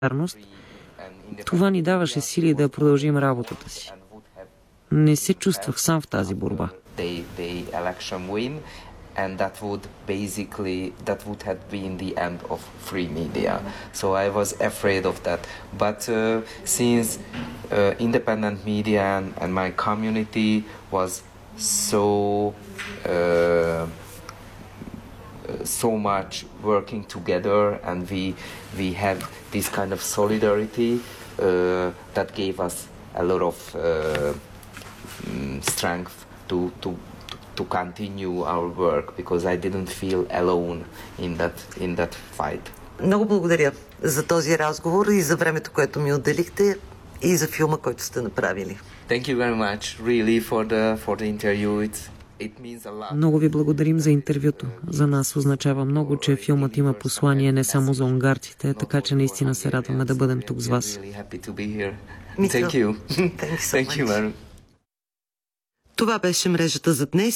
това ни даваше сили да продължим работата си. Не се чувствах сам в тази борба. And that would have been the end of free media. So I was afraid of that. But since independent media and my community was so much working together, and we had this kind of solidarity that gave us a lot of strength to continue our work, because I didn't feel alone in that fight. Много благодаря за този разговор и за времето, което ми отделихте, и за филма, който сте направили. Thank you very much, really, for the interview. It means a lot. Много ви благодарим за интервюто. За нас означава много, че филмът има послание не само за унгарците, така че наистина се радваме да бъдем тук с вас. Thank you. Това беше мрежата за днес.